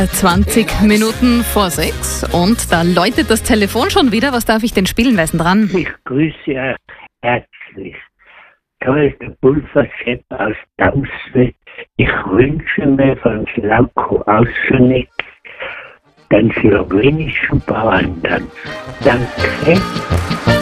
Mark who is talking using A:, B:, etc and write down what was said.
A: 20 Minuten vor 6 und da läutet das Telefon schon wieder. Was darf ich denn spielen? Wer ist denn dran?
B: Ich grüße euch herzlich. Karl der Pulversepp aus Damsweg. Ich wünsche mir von Slavko Auschenik den slowenischen Bauerntanz. Danke.